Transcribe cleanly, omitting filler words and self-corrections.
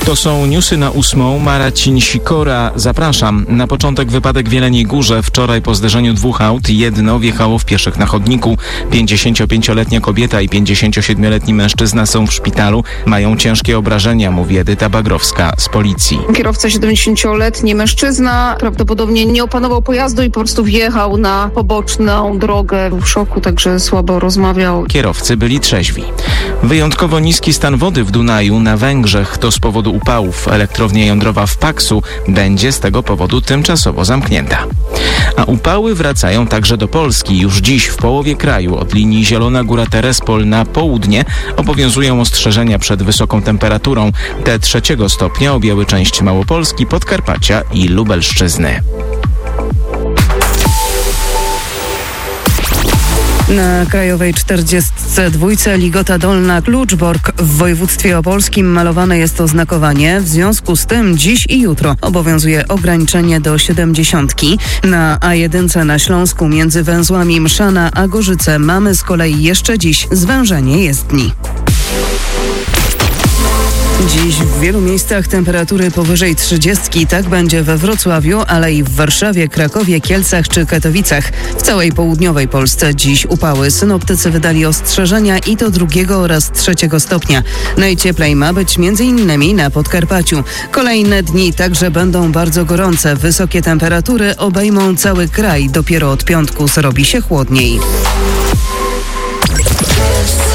To są newsy na 8. Marcin Sikora, zapraszam. Na początek wypadek w Jeleniej Górze. Wczoraj po zderzeniu dwóch aut jedno wjechało w pieszych na chodniku. 55-letnia kobieta i 57-letni mężczyzna są w szpitalu. Mają ciężkie obrażenia, mówi Edyta Bagrowska z policji. Kierowca 70-letni mężczyzna prawdopodobnie nie opanował pojazdu i po prostu wjechał na poboczną drogę. Był w szoku, także słabo rozmawiał. Kierowcy byli trzeźwi. Wyjątkowo niski stan wody w Dunaju na Węgrzech to z powodu upałów. Elektrownia jądrowa w Paksu będzie z tego powodu tymczasowo zamknięta. A upały wracają także do Polski. Już dziś w połowie kraju od linii Zielona Góra-Terespol na południe obowiązują ostrzeżenia przed wysoką temperaturą. Te 3 stopnia objęły część Małopolski, Podkarpacia i Lubelszczyzny. Na krajowej 42 Ligota Dolna Kluczbork w województwie opolskim malowane jest oznakowanie. W związku z tym dziś i jutro obowiązuje ograniczenie do 70. Na A1 na Śląsku między węzłami Mszana a Gorzyce mamy z kolei jeszcze dziś zwężenie jezdni. Dziś w wielu miejscach temperatury powyżej 30. Tak będzie we Wrocławiu, ale i w Warszawie, Krakowie, Kielcach czy Katowicach. W całej południowej Polsce dziś upały. Synoptycy wydali ostrzeżenia i do 2 oraz 3 stopnia. Najcieplej ma być m.in. na Podkarpaciu. Kolejne dni także będą bardzo gorące. Wysokie temperatury obejmą cały kraj. Dopiero od piątku zrobi się chłodniej.